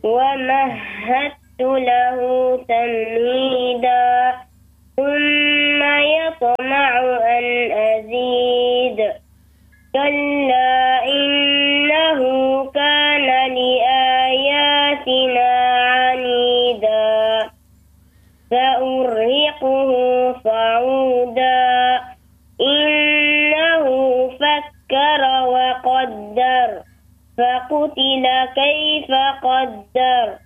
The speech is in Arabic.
ومهدت له تمهيدا ثم يطمع أن أزيد كلا إنه كان لآياتنا عنيدا سأرهقه صعودا إنه فكر وقدر فقتل كيف قدر